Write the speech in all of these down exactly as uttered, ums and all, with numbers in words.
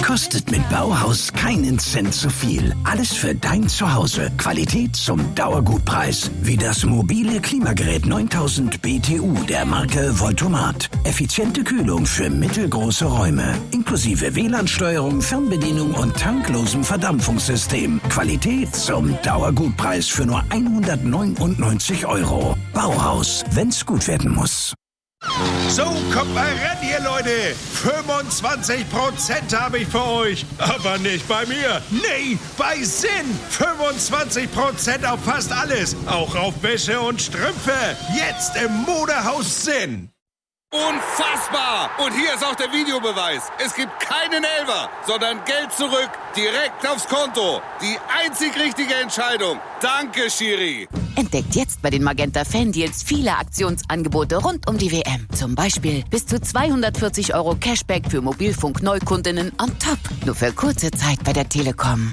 Kostet mit Bauhaus keinen Cent zu viel. Alles für dein Zuhause. Qualität zum Dauergutpreis. Wie das mobile Klimagerät neuntausend B T U der Marke Voltomat. Effiziente Kühlung für mittelgroße Räume. Inklusive W L A N-Steuerung, Fernbedienung und tanklosem Verdampfungssystem. Qualität zum Dauergutpreis für nur hundertneunundneunzig Euro. Bauhaus, wenn's gut werden muss. So, kommt mal ran hier, Leute. fünfundzwanzig Prozent habe ich für euch. Aber nicht bei mir. Nee, bei Sinn. fünfundzwanzig Prozent auf fast alles. Auch auf Wäsche und Strümpfe. Jetzt im Modehaus Sinn. Unfassbar! Und hier ist auch der Videobeweis. Es gibt keinen Elfer, sondern Geld zurück, direkt aufs Konto. Die einzig richtige Entscheidung. Danke, Schiri. Entdeckt jetzt bei den Magenta Fan-Deals viele Aktionsangebote rund um die W M. Zum Beispiel bis zu zweihundertvierzig Euro Cashback für Mobilfunk-Neukundinnen on top. Nur für kurze Zeit bei der Telekom.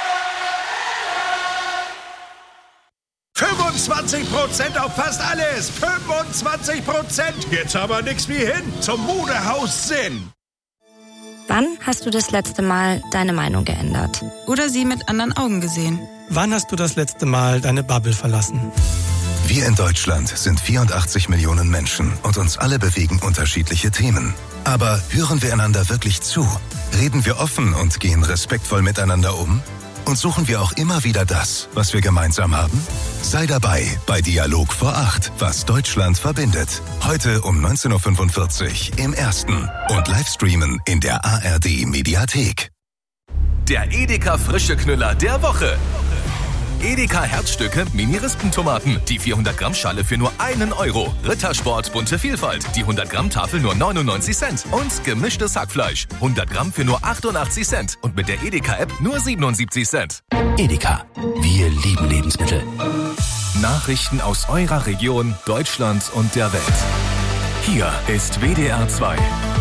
fünfundzwanzig Prozent auf fast alles. fünfundzwanzig Prozent. Jetzt aber nix wie hin zum Modehaus Sinn. Wann hast du das letzte Mal deine Meinung geändert? Oder sie mit anderen Augen gesehen? Wann hast du das letzte Mal deine Bubble verlassen? Wir in Deutschland sind vierundachtzig Millionen Menschen und uns alle bewegen unterschiedliche Themen. Aber hören wir einander wirklich zu? Reden wir offen und gehen respektvoll miteinander um? Und suchen wir auch immer wieder das, was wir gemeinsam haben? Sei dabei bei Dialog vor acht, was Deutschland verbindet. Heute um neunzehn Uhr fünfundvierzig im Ersten und Livestreamen in der A R D-Mediathek. Der Edeka frische Knüller der Woche. Edeka Herzstücke Mini-Rispentomaten. Die vierhundert Gramm Schale für nur einen Euro. Rittersport bunte Vielfalt. Die hundert Gramm Tafel nur neunundneunzig Cent. Und gemischtes Hackfleisch. hundert Gramm für nur achtundachtzig Cent. Und mit der Edeka-App nur siebenundsiebzig Cent. Edeka. Wir lieben Lebensmittel. Nachrichten aus eurer Region, Deutschland und der Welt. Hier ist W D R zwei.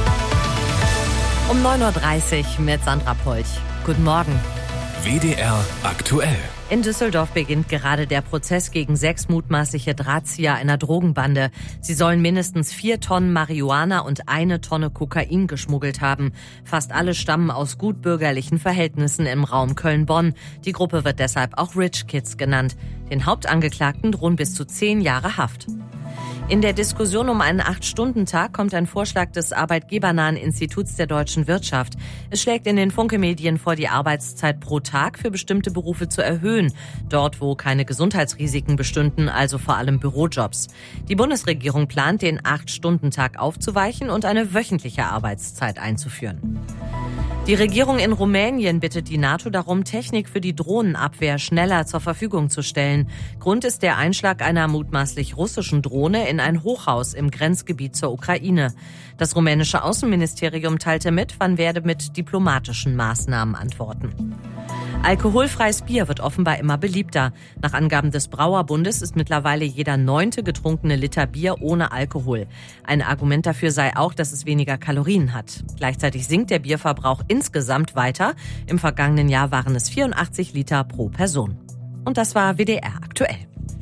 Um neun Uhr dreißig mit Sandra Polch. Guten Morgen. W D R aktuell. In Düsseldorf beginnt gerade der Prozess gegen sechs mutmaßliche Drahtzieher einer Drogenbande. Sie sollen mindestens vier Tonnen Marihuana und eine Tonne Kokain geschmuggelt haben. Fast alle stammen aus gutbürgerlichen Verhältnissen im Raum Köln-Bonn. Die Gruppe wird deshalb auch Rich Kids genannt. Den Hauptangeklagten drohen bis zu zehn Jahre Haft. In der Diskussion um einen acht-Stunden-Tag kommt ein Vorschlag des Arbeitgebernahen Instituts der deutschen Wirtschaft. Es schlägt in den Funke-Medien vor, die Arbeitszeit pro Tag für bestimmte Berufe zu erhöhen. Dort, wo keine Gesundheitsrisiken bestünden, also vor allem Bürojobs. Die Bundesregierung plant, den acht-Stunden-Tag aufzuweichen und eine wöchentliche Arbeitszeit einzuführen. Die Regierung in Rumänien bittet die NATO darum, Technik für die Drohnenabwehr schneller zur Verfügung zu stellen. Grund ist der Einschlag einer mutmaßlich russischen Drohne in ein Hochhaus im Grenzgebiet zur Ukraine. Das rumänische Außenministerium teilte mit, man werde mit diplomatischen Maßnahmen antworten. Alkoholfreies Bier wird offenbar immer beliebter. Nach Angaben des Brauerbundes ist mittlerweile jeder neunte getrunkene Liter Bier ohne Alkohol. Ein Argument dafür sei auch, dass es weniger Kalorien hat. Gleichzeitig sinkt der Bierverbrauch insgesamt weiter. Im vergangenen Jahr waren es vierundachtzig Liter pro Person. Und das war W D R aktuell.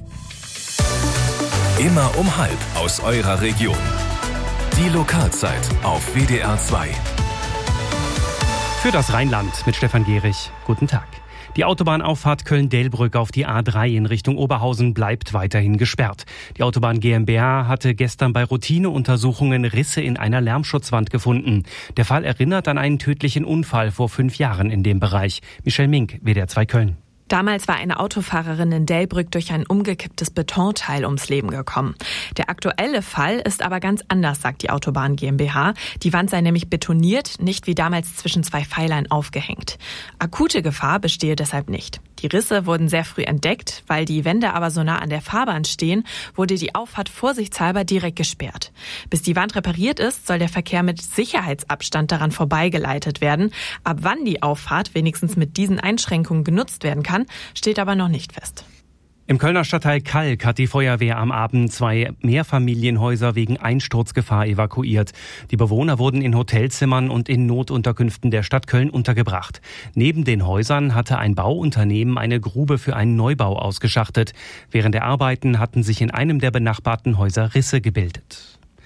Immer um halb aus eurer Region. Die Lokalzeit auf W D R zwei. Für das Rheinland mit Stefan Gehrig. Guten Tag. Die Autobahnauffahrt Köln-Delbrück auf die A drei in Richtung Oberhausen bleibt weiterhin gesperrt. Die Autobahn GmbH hatte gestern bei Routineuntersuchungen Risse in einer Lärmschutzwand gefunden. Der Fall erinnert an einen tödlichen Unfall vor fünf Jahren in dem Bereich. Michelle Mink, W D R zwei Köln. Damals war eine Autofahrerin in Delbrück durch ein umgekipptes Betonteil ums Leben gekommen. Der aktuelle Fall ist aber ganz anders, sagt die Autobahn GmbH. Die Wand sei nämlich betoniert, nicht wie damals zwischen zwei Pfeilern aufgehängt. Akute Gefahr bestehe deshalb nicht. Die Risse wurden sehr früh entdeckt, weil die Wände aber so nah an der Fahrbahn stehen, wurde die Auffahrt vorsichtshalber direkt gesperrt. Bis die Wand repariert ist, soll der Verkehr mit Sicherheitsabstand daran vorbeigeleitet werden. Ab wann die Auffahrt wenigstens mit diesen Einschränkungen genutzt werden kann, steht aber noch nicht fest. Im Kölner Stadtteil Kalk hat die Feuerwehr am Abend zwei Mehrfamilienhäuser wegen Einsturzgefahr evakuiert. Die Bewohner wurden in Hotelzimmern und in Notunterkünften der Stadt Köln untergebracht. Neben den Häusern hatte ein Bauunternehmen eine Grube für einen Neubau ausgeschachtet. Während der Arbeiten hatten sich in einem der benachbarten Häuser Risse gebildet.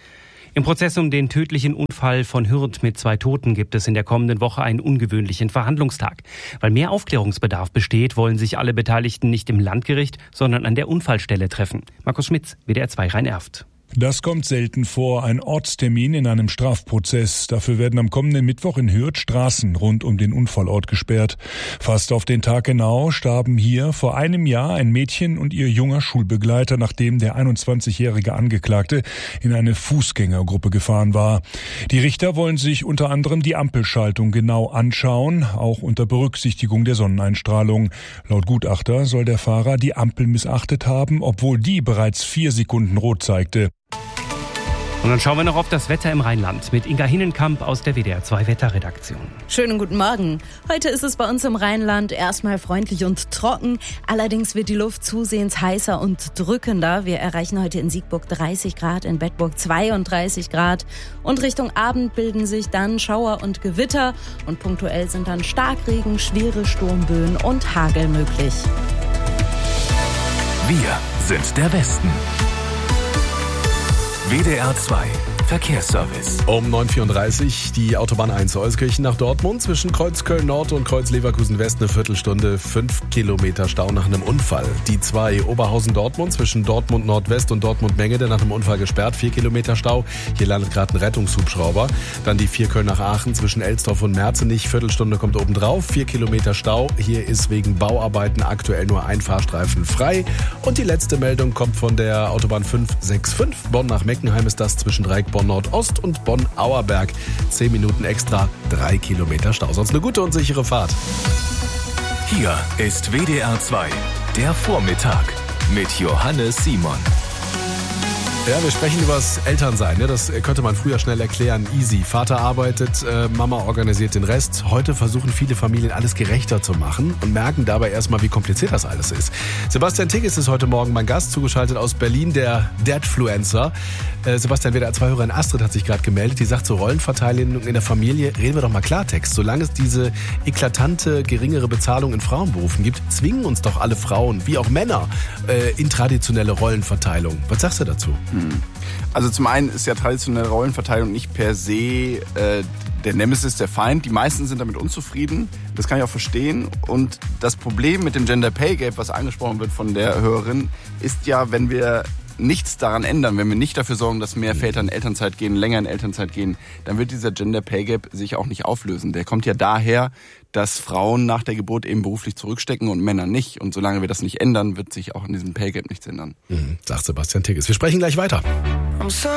Im Prozess um den tödlichen Unfall von Hürth mit zwei Toten gibt es in der kommenden Woche einen ungewöhnlichen Verhandlungstag. Weil mehr Aufklärungsbedarf besteht, wollen sich alle Beteiligten nicht im Landgericht, sondern an der Unfallstelle treffen. Markus Schmitz, W D R zwei Rhein-Erft. Das kommt selten vor, ein Ortstermin in einem Strafprozess. Dafür werden am kommenden Mittwoch in Hürth Straßen rund um den Unfallort gesperrt. Fast auf den Tag genau starben hier vor einem Jahr ein Mädchen und ihr junger Schulbegleiter, nachdem der einundzwanzigjährige Angeklagte in eine Fußgängergruppe gefahren war. Die Richter wollen sich unter anderem die Ampelschaltung genau anschauen, auch unter Berücksichtigung der Sonneneinstrahlung. Laut Gutachter soll der Fahrer die Ampel missachtet haben, obwohl die bereits vier Sekunden rot zeigte. Und dann schauen wir noch auf das Wetter im Rheinland mit Inga Hinnenkamp aus der W D R zwei Wetterredaktion. Schönen guten Morgen. Heute ist es bei uns im Rheinland erstmal freundlich und trocken. Allerdings wird die Luft zusehends heißer und drückender. Wir erreichen heute in Siegburg dreißig Grad, in Bedburg zweiunddreißig Grad. Und Richtung Abend bilden sich dann Schauer und Gewitter. Und punktuell sind dann Starkregen, schwere Sturmböen und Hagel möglich. Wir sind der Westen. W D R zwei Verkehrsservice. Um neun Uhr vierunddreißig die Autobahn eins Euskirchen nach Dortmund zwischen Kreuz Köln Nord und Kreuz Leverkusen West eine Viertelstunde, fünf Kilometer Stau nach einem Unfall. Die zwei Oberhausen Dortmund zwischen Dortmund Nordwest und Dortmund Mengede nach einem Unfall gesperrt, vier Kilometer Stau. Hier landet gerade ein Rettungshubschrauber. Dann die vier Köln nach Aachen zwischen Elsdorf und Merzenich, Viertelstunde kommt oben drauf, vier Kilometer Stau. Hier ist wegen Bauarbeiten aktuell nur ein Fahrstreifen frei. Und die letzte Meldung kommt von der Autobahn fünf sechs fünf. Bonn nach Meckenheim ist das zwischen Dreieck Bonn Nordost und Bonn-Auerberg. Zehn Minuten extra, drei Kilometer Stau. Sonst eine gute und sichere Fahrt. Hier ist W D R zwei, der Vormittag mit Johannes Simon. Ja, wir sprechen über das Elternsein. Ne? Das könnte man früher schnell erklären. Easy. Vater arbeitet, äh, Mama organisiert den Rest. Heute versuchen viele Familien, alles gerechter zu machen und merken dabei erstmal, wie kompliziert das alles ist. Sebastian Tigges ist heute Morgen mein Gast, zugeschaltet aus Berlin, der Dadfluencer. Äh, Sebastian, W D R zwei Hörerin Astrid hat sich gerade gemeldet. Die sagt, zur Rollenverteilung in der Familie, reden wir doch mal Klartext. Solange es diese eklatante, geringere Bezahlung in Frauenberufen gibt, zwingen uns doch alle Frauen, wie auch Männer, äh, in traditionelle Rollenverteilung. Was sagst du dazu? Also zum einen ist ja traditionelle Rollenverteilung nicht per se äh, der Nemesis, der Feind. Die meisten sind damit unzufrieden. Das kann ich auch verstehen. Und das Problem mit dem Gender Pay Gap, was angesprochen wird von der Hörerin, ist ja, wenn wir nichts daran ändern, wenn wir nicht dafür sorgen, dass mehr Väter in Elternzeit gehen, länger in Elternzeit gehen, dann wird dieser Gender Pay Gap sich auch nicht auflösen. Der kommt ja daher, dass Frauen nach der Geburt eben beruflich zurückstecken und Männer nicht. Und solange wir das nicht ändern, wird sich auch in diesem Pay Gap nichts ändern. Mhm, sagt Sebastian Tigges. Wir sprechen gleich weiter.